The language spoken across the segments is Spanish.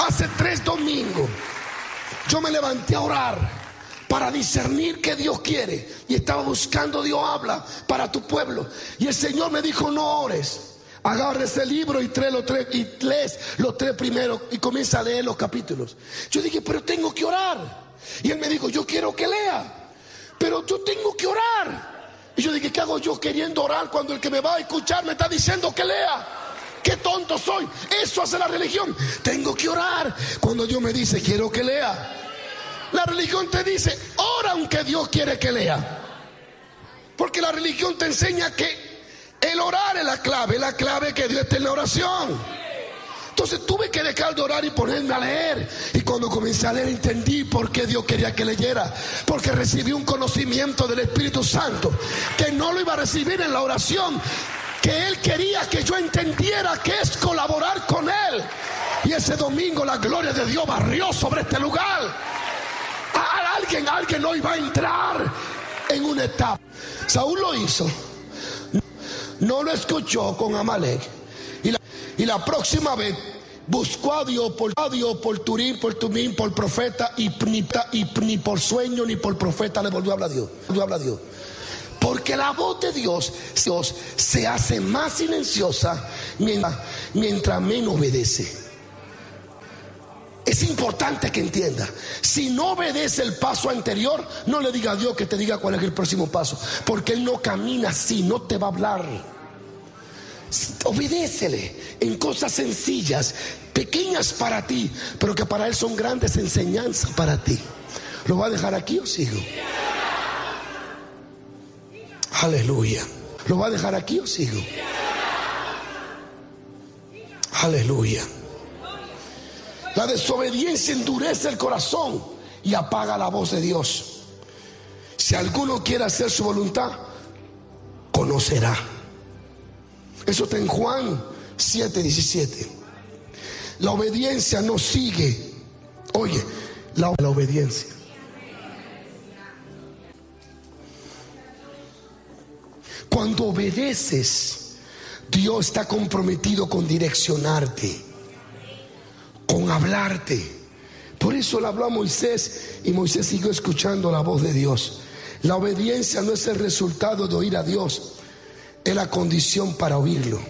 hace 3 domingos yo me levanté a orar para discernir qué Dios quiere, y estaba buscando Dios habla para tu pueblo, y el Señor me dijo: no ores, agarra ese libro y lees los 3 primeros y comienza a leer los capítulos. Yo dije: pero tengo que orar. Y él me dijo: yo quiero que lea, pero yo tengo que orar. Y yo dije: ¿qué hago yo queriendo orar cuando el que me va a escuchar me está diciendo que lea? ¡Qué tonto soy! Eso hace la religión. Tengo que orar cuando Dios me dice: quiero que lea. La religión te dice: ora aunque Dios quiere que lea. Porque la religión te enseña que el orar es la clave que Dios está en la oración. Entonces tuve que dejar de orar y ponerme a leer. Y cuando comencé a leer entendí por qué Dios quería que leyera. Porque recibí un conocimiento del Espíritu Santo que no lo iba a recibir en la oración, que Él quería que yo entendiera que es colaborar con Él. Y ese domingo la gloria de Dios barrió sobre este lugar. Alguien hoy va a entrar en una etapa. Saúl lo hizo, no lo escuchó con Amalek, y la próxima vez buscó a Dios por Turín, por Tumín, por profeta, y ni por sueño ni por profeta le volvió a hablar a Dios. Porque la voz de Dios se hace más silenciosa mientras menos obedece. Es importante que entienda: si no obedece el paso anterior, no le diga a Dios que te diga cuál es el próximo paso, porque Él no camina así, no te va a hablar. Obedécele en cosas sencillas, pequeñas para ti, pero que para Él son grandes enseñanzas para ti. ¿Lo va a dejar aquí o sigo? Aleluya. ¿Lo va a dejar aquí o sigo? Aleluya. La desobediencia endurece el corazón y apaga la voz de Dios. Si alguno quiere hacer su voluntad, conocerá. Eso está en Juan 7:17. La obediencia no sigue. Oye, la obediencia. Cuando obedeces, Dios está comprometido con direccionarte, con hablarte. Por eso le habló a Moisés, y Moisés siguió escuchando la voz de Dios. La obediencia no es el resultado de oír a Dios, es la condición para oírlo.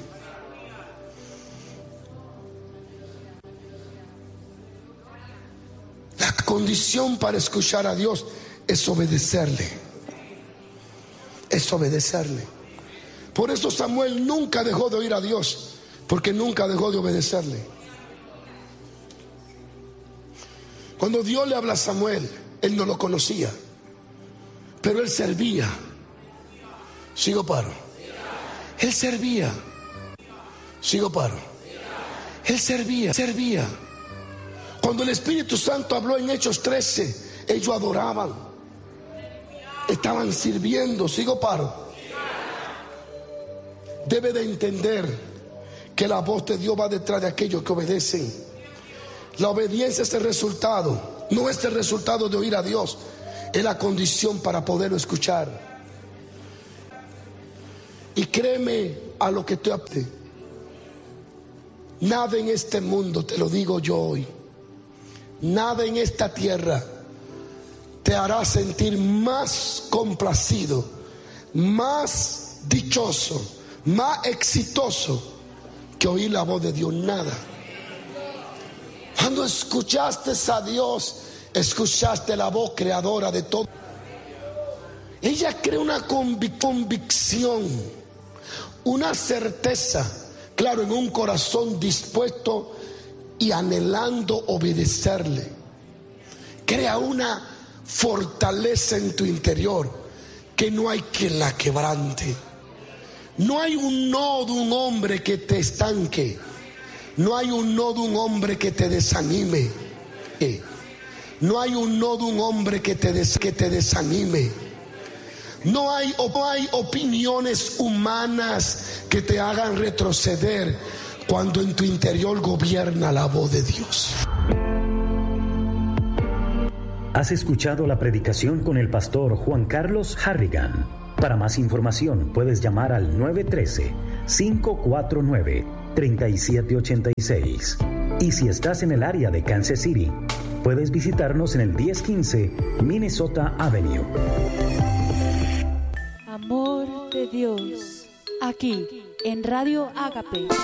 La condición para escuchar a Dios es obedecerle. Es obedecerle. Por eso Samuel nunca dejó de oír a Dios, porque nunca dejó de obedecerle. Cuando Dios le habla a Samuel, él no lo conocía, pero él servía. Sigo paro. Él servía. Sigo paro. Él servía. Cuando el Espíritu Santo habló en Hechos 13, ellos adoraban, estaban sirviendo. Sigo paro. Debe de entender que la voz de Dios va detrás de aquellos que obedecen. La obediencia es el resultado, no es el resultado de oír a Dios, es la condición para poderlo escuchar. Y créeme a lo que te apte. Nada en este mundo, te lo digo yo hoy, nada en esta tierra te hará sentir más complacido, más dichoso, más exitoso que oír la voz de Dios. Nada. Cuando escuchaste a Dios, escuchaste la voz creadora de todo. Ella crea una convicción, una certeza, claro, en un corazón dispuesto y anhelando obedecerle. Crea una fortaleza en tu interior que no hay quien la quebrante. No hay un no de un hombre que te estanque. No hay un no de un hombre que te desanime. No hay un no de un hombre que te desanime. No hay opiniones humanas que te hagan retroceder cuando en tu interior gobierna la voz de Dios. Has escuchado la predicación con el pastor Juan Carlos Harrigan. Para más información puedes llamar al 913-549-3786 Y si estás en el área de Kansas City, puedes visitarnos en el 1015 Minnesota Avenue. Amor de Dios, aquí en Radio Ágape.